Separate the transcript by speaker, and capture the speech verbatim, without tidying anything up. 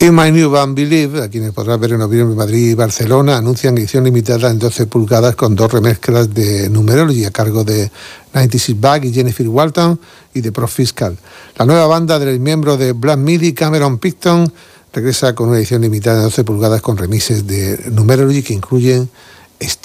Speaker 1: In My New Band Believe, a quienes podrás ver en noviembre en Madrid y Barcelona, anuncian edición limitada en doce pulgadas con dos remezclas de Numerology a cargo de noventa y seis Bag y Jennifer Walton y de Pro Fiscal. La nueva banda del miembro de Black Midi, Cameron Picton, regresa con una edición limitada de doce pulgadas con remixes de Numerology que incluyen